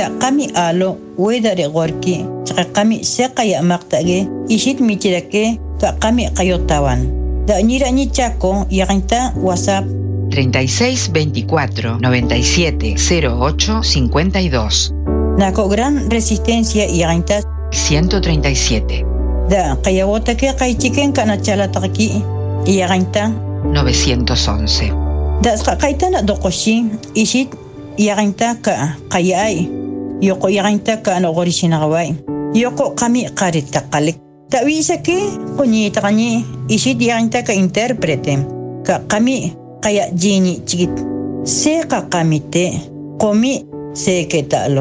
Da qami alo wedare gorki chaqa qami seqaya maqtage ishit michirake ta qami qayotawan. Da ñirañi chaco yaqinta WhatsApp 36 24 97 08 52. Naco gran resistencia yaqinta 137. Da qayawotake qaychiken kanachalataqki yaqinta 911. Da qaitana doqoshi ishit yaqinta ka qayay yoko yaqinta ka no gorishinawai yoko qami qaritaqalik tawisa ke qoñitaqani ishit yaqinta ka interprete ka qami qaya jini chigit se qamite qomi se que talo